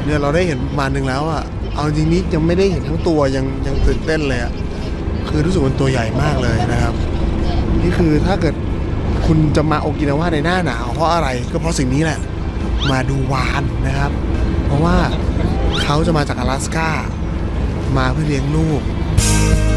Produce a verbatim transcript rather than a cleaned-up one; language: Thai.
เนี่ยเราได้เห็นประมาณนึงแล้วอะเอาจริงนี้ยังไม่ได้เห็นทั้งตัวยังยังตื่นเต้นเลยอะคือรู้สึกมันตัวใหญ่มากเลยนะครับนี่คือถ้าเกิดคุณจะมาโอกินาวาในหน้าหนาวเพราะอะไรก็เพราะสิ่งนี้แหละมาดูวาฬนะครับเพราะว่าเขาจะมาจาก阿拉斯ก้ามาเพื่อเลี้ยงลูก